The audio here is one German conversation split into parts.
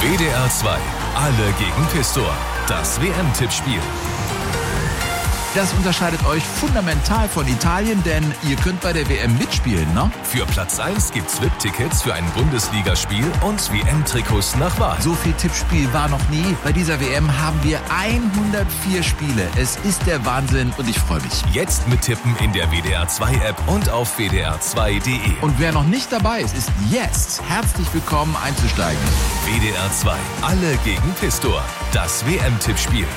WDR 2, alle gegen Pistor. Das WM-Tippspiel. Das unterscheidet euch fundamental von Italien, denn ihr könnt bei der WM mitspielen, ne? Für Platz 1 gibt's VIP-Tickets für ein Bundesligaspiel und WM-Trikots nach Wahl. So viel Tippspiel war noch nie. Bei dieser WM haben wir 104 Spiele. Es ist der Wahnsinn und ich freue mich. Jetzt mittippen in der WDR 2 App und auf wdr2.de. Und wer noch nicht dabei ist, ist jetzt herzlich willkommen einzusteigen. WDR 2, alle gegen Pistor. Das WM-Tippspiel.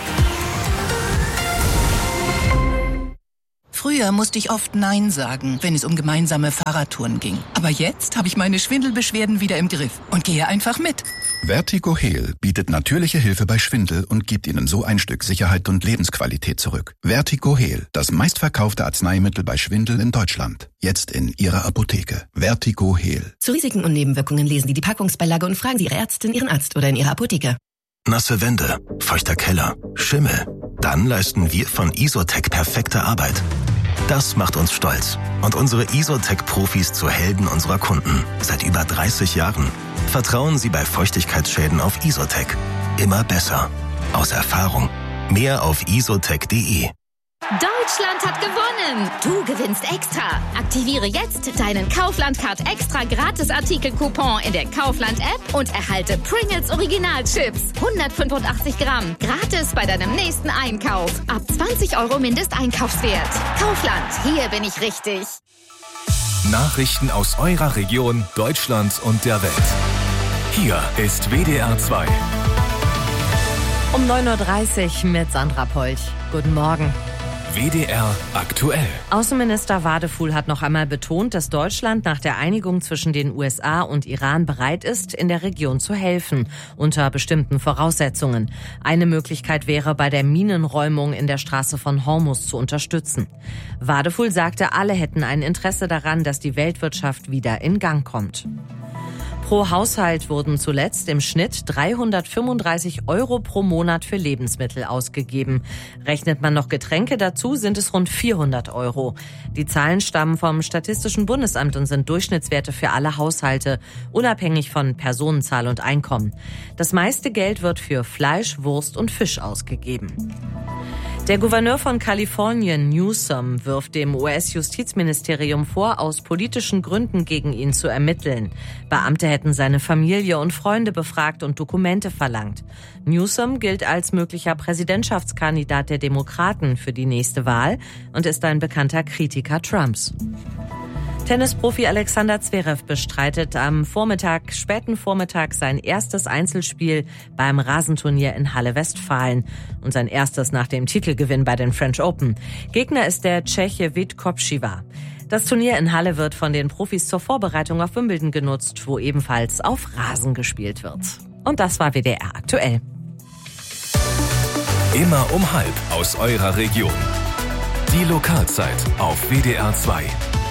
Früher musste ich oft Nein sagen, wenn es um gemeinsame Fahrradtouren ging. Aber jetzt habe ich meine Schwindelbeschwerden wieder im Griff und gehe einfach mit. Vertigo Heal bietet natürliche Hilfe bei Schwindel und gibt Ihnen so ein Stück Sicherheit und Lebensqualität zurück. Vertigo Heal, das meistverkaufte Arzneimittel bei Schwindel in Deutschland. Jetzt in Ihrer Apotheke. Vertigo Heal. Zu Risiken und Nebenwirkungen lesen Sie die Packungsbeilage und fragen Sie Ihre Ärztin, Ihren Arzt oder in Ihrer Apotheke. Nasse Wände, feuchter Keller, Schimmel. Dann leisten wir von Isotec perfekte Arbeit. Das macht uns stolz und unsere Isotec-Profis zu Helden unserer Kunden. Seit über 30 Jahren. Vertrauen Sie bei Feuchtigkeitsschäden auf Isotec. Immer besser. Aus Erfahrung. Mehr auf isotec.de. Deutschland hat gewonnen! Du gewinnst extra. Aktiviere jetzt deinen Kaufland-Card extra Gratis-Artikel-Coupon in der Kaufland-App und erhalte Pringles Original-Chips. 185 Gramm. Gratis bei deinem nächsten Einkauf. Ab 20 € Mindesteinkaufswert. Kaufland, hier bin ich richtig. Nachrichten aus eurer Region, Deutschland und der Welt. Hier ist WDR 2. Um 9.30 Uhr mit Sandra Polch. Guten Morgen. WDR aktuell. Außenminister Wadefuhl hat noch einmal betont, dass Deutschland nach der Einigung zwischen den USA und Iran bereit ist, in der Region zu helfen, unter bestimmten Voraussetzungen. Eine Möglichkeit wäre, bei der Minenräumung in der Straße von Hormuz zu unterstützen. Wadefuhl sagte, alle hätten ein Interesse daran, dass die Weltwirtschaft wieder in Gang kommt. Pro Haushalt wurden zuletzt im Schnitt 335 € pro Monat für Lebensmittel ausgegeben. Rechnet man noch Getränke dazu, sind es rund 400 €. Die Zahlen stammen vom Statistischen Bundesamt und sind Durchschnittswerte für alle Haushalte, unabhängig von Personenzahl und Einkommen. Das meiste Geld wird für Fleisch, Wurst und Fisch ausgegeben. Der Gouverneur von Kalifornien, Newsom, wirft dem US-Justizministerium vor, aus politischen Gründen gegen ihn zu ermitteln. Beamte hätten seine Familie und Freunde befragt und Dokumente verlangt. Newsom gilt als möglicher Präsidentschaftskandidat der Demokraten für die nächste Wahl und ist ein bekannter Kritiker Trumps. Tennisprofi Alexander Zverev bestreitet am späten Vormittag sein erstes Einzelspiel beim Rasenturnier in Halle Westfalen und sein erstes nach dem Titelgewinn bei den French Open. Gegner ist der Tscheche Vít Kopřiva. Das Turnier in Halle wird von den Profis zur Vorbereitung auf Wimbledon genutzt, wo ebenfalls auf Rasen gespielt wird. Und das war WDR aktuell. Immer um 12:30 aus eurer Region. Die Lokalzeit auf WDR 2.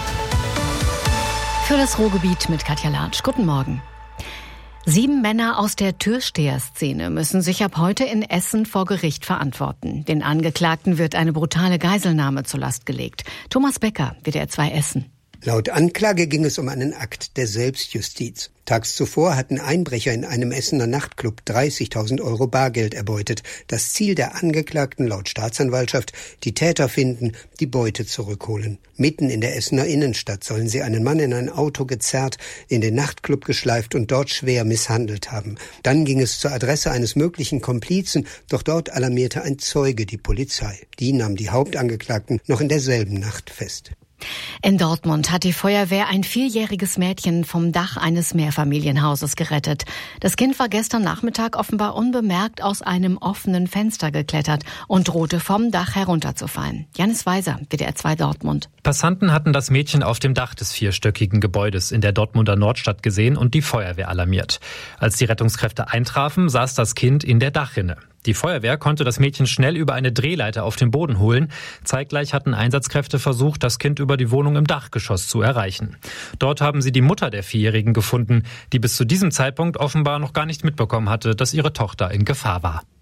Für das Ruhrgebiet mit Katja Latsch. Guten Morgen. 7 Männer aus der Türsteher-Szene müssen sich ab heute in Essen vor Gericht verantworten. Den Angeklagten wird eine brutale Geiselnahme zur Last gelegt. Thomas Becker, WDR 2 Essen. Laut Anklage ging es um einen Akt der Selbstjustiz. Tags zuvor hatten Einbrecher in einem Essener Nachtclub 30.000 € Bargeld erbeutet. Das Ziel der Angeklagten laut Staatsanwaltschaft: die Täter finden, die Beute zurückholen. Mitten in der Essener Innenstadt sollen sie einen Mann in ein Auto gezerrt, in den Nachtclub geschleift und dort schwer misshandelt haben. Dann ging es zur Adresse eines möglichen Komplizen, doch dort alarmierte ein Zeuge die Polizei. Die nahm die Hauptangeklagten noch in derselben Nacht fest. In Dortmund hat die Feuerwehr ein 4-jähriges Mädchen vom Dach eines Mehrfamilienhauses gerettet. Das Kind war gestern Nachmittag offenbar unbemerkt aus einem offenen Fenster geklettert und drohte vom Dach herunterzufallen. Janis Weiser, WDR 2 Dortmund. Passanten hatten das Mädchen auf dem Dach des 4-stöckigen Gebäudes in der Dortmunder Nordstadt gesehen und die Feuerwehr alarmiert. Als die Rettungskräfte eintrafen, saß das Kind in der Dachrinne. Die Feuerwehr konnte das Mädchen schnell über eine Drehleiter auf den Boden holen. Zeitgleich hatten Einsatzkräfte versucht, das Kind über die Wohnung im Dachgeschoss zu erreichen. Dort haben sie die Mutter der 4-Jährigen gefunden, die bis zu diesem Zeitpunkt offenbar noch gar nicht mitbekommen hatte, dass ihre Tochter in Gefahr war.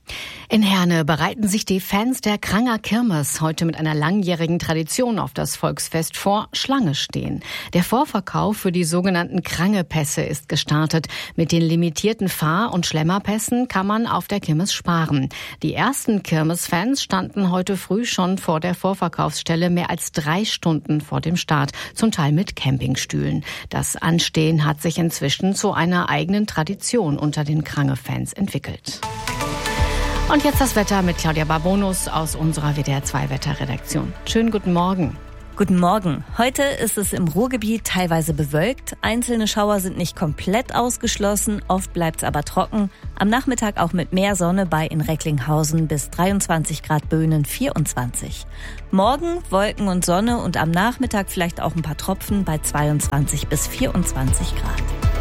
In Herne bereiten sich die Fans der Kranger Kirmes heute mit einer langjährigen Tradition auf das Volksfest vor, Schlange stehen. Der Vorverkauf für die sogenannten Krangepässe ist gestartet. Mit den limitierten Fahr- und Schlemmerpässen kann man auf der Kirmes sparen. Die ersten Kirmesfans standen heute früh schon vor der Vorverkaufsstelle mehr als 3 Stunden vor dem Start, zum Teil mit Campingstühlen. Das Anstehen hat sich inzwischen zu einer eigenen Tradition unter den Krange-Fans entwickelt. Und jetzt das Wetter mit Claudia Barbonus aus unserer WDR 2 Wetterredaktion. Schönen guten Morgen. Guten Morgen. Heute ist es im Ruhrgebiet teilweise bewölkt. Einzelne Schauer sind nicht komplett ausgeschlossen. Oft bleibt es aber trocken. Am Nachmittag auch mit mehr Sonne bei in Recklinghausen bis 23 Grad, Böhnen 24. Morgen Wolken und Sonne und am Nachmittag vielleicht auch ein paar Tropfen bei 22 bis 24 Grad.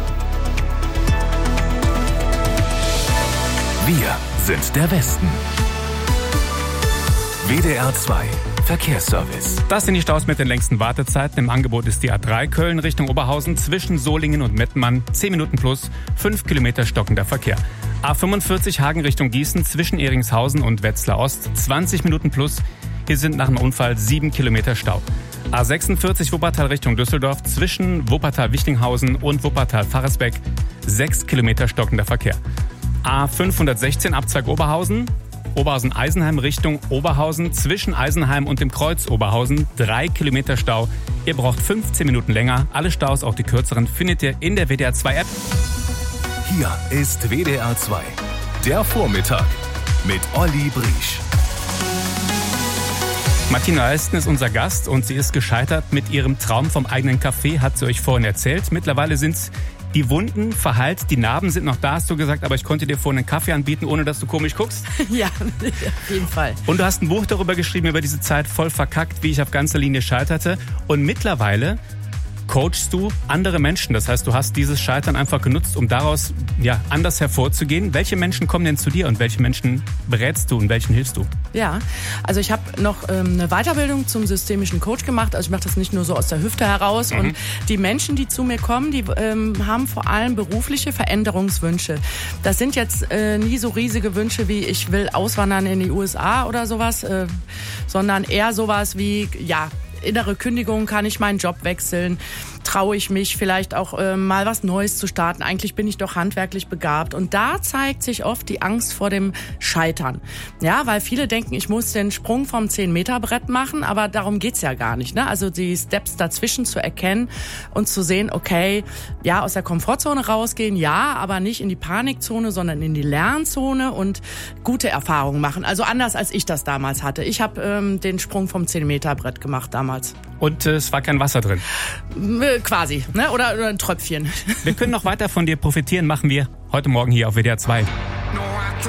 Wir sind der Westen. WDR 2 Verkehrsservice. Das sind die Staus mit den längsten Wartezeiten. Im Angebot ist die A3 Köln Richtung Oberhausen zwischen Solingen und Mettmann. 10 Minuten plus, 5 Kilometer stockender Verkehr. A45 Hagen Richtung Gießen zwischen Eringshausen und Wetzlar Ost. 20 Minuten plus. Hier sind nach dem Unfall 7 Kilometer Stau. A46 Wuppertal Richtung Düsseldorf zwischen Wuppertal-Wichtinghausen und Wuppertal-Faresbeck. 6 Kilometer stockender Verkehr. A516 Abzweig Oberhausen, Oberhausen-Eisenheim Richtung Oberhausen, zwischen Eisenheim und dem Kreuz Oberhausen, 3 Kilometer Stau. Ihr braucht 15 Minuten länger. Alle Staus, auch die kürzeren, findet ihr in der WDR 2 App. Hier ist WDR 2, der Vormittag mit Olli Briesch. Martina Elsten ist unser Gast und sie ist gescheitert mit ihrem Traum vom eigenen Café, hat sie euch vorhin erzählt. Mittlerweile sind's die Wunden verheilt, die Narben sind noch da, hast du gesagt, aber ich konnte dir vorhin einen Kaffee anbieten, ohne dass du komisch guckst. Ja, auf jeden Fall. Und du hast ein Buch darüber geschrieben, über diese Zeit voll verkackt, wie ich auf ganzer Linie scheiterte. Und mittlerweile coachst du andere Menschen. Das heißt, du hast dieses Scheitern einfach genutzt, um daraus anders hervorzugehen. Welche Menschen kommen denn zu dir und welche Menschen berätst du und welchen hilfst du? Ja, also ich habe noch eine Weiterbildung zum systemischen Coach gemacht. Also ich mache das nicht nur so aus der Hüfte heraus. Und die Menschen, die zu mir kommen, die haben vor allem berufliche Veränderungswünsche. Das sind jetzt nie so riesige Wünsche wie ich will auswandern in die USA oder sowas, sondern eher sowas wie, innere Kündigung, kann ich meinen Job wechseln, traue ich mich vielleicht auch mal was Neues zu starten. Eigentlich bin ich doch handwerklich begabt. Und da zeigt sich oft die Angst vor dem Scheitern. Ja, weil viele denken, ich muss den Sprung vom 10-Meter-Brett machen, aber darum geht's ja gar nicht. Ne? Also die Steps dazwischen zu erkennen und zu sehen, okay, aus der Komfortzone rausgehen, aber nicht in die Panikzone, sondern in die Lernzone und gute Erfahrungen machen. Also anders, als ich das damals hatte. Ich habe den Sprung vom 10-Meter-Brett gemacht damals. Und es war kein Wasser drin? Quasi, ne? Oder ein Tröpfchen. Wir können noch weiter von dir profitieren, machen wir heute Morgen hier auf WDR 2.